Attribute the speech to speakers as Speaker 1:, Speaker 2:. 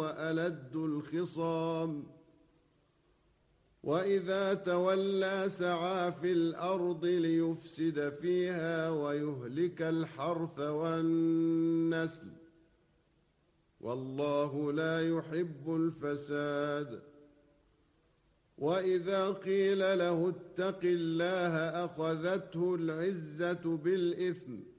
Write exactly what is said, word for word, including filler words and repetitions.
Speaker 1: وألد الخصام وإذا تولى سعى في الأرض ليفسد فيها ويهلك الحرث والنسل والله لا يحب الفساد وإذا قيل له اتق الله أخذته العزة بالإثم